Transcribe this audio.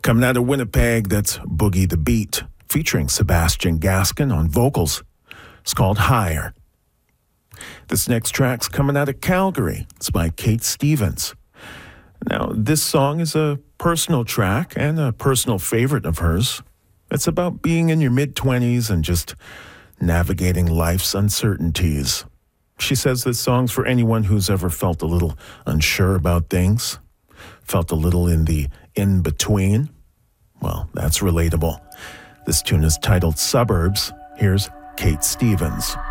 Coming out of Winnipeg, that's Boogie the Beat, featuring Sebastian Gaskin on vocals. It's called Higher. This next track's coming out of Calgary. It's by Kate Stevens. Now, this song is a personal track and a personal favorite of hers. It's about being in your mid-20s and just navigating life's uncertainties. She says this song's for anyone who's ever felt a little unsure about things, felt a little in the in-between. Well, that's relatable. This tune is titled Suburbs. Here's Kate Stevens.